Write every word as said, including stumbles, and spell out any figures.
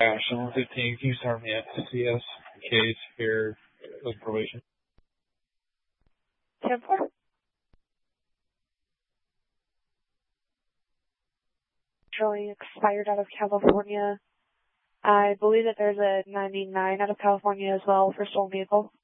National fifteen, can you start me F C S case here with probation? ten four. Showing expired out of California. I believe that there's a ninety-nine out of California as well for stolen vehicle.